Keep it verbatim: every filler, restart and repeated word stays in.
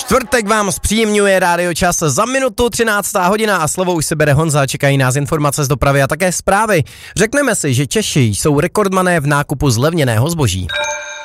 Čtvrtek vám zpříjemňuje Rádio Čas, za minutu třináctá hodina a slovo už se bere Honza, čekají nás informace z dopravy a také zprávy. Řekneme si, že Češi jsou rekordmané v nákupu zlevněného zboží.